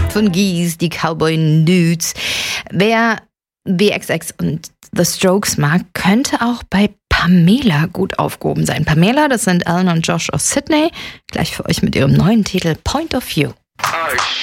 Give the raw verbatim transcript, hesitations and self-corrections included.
von Geese, die Cowboy Nudes. Wer W X X und The Strokes mag, könnte auch bei Pamela gut aufgehoben sein. Pamela, das sind Alan und Josh aus Sydney, gleich für euch mit ihrem neuen Titel Point of View.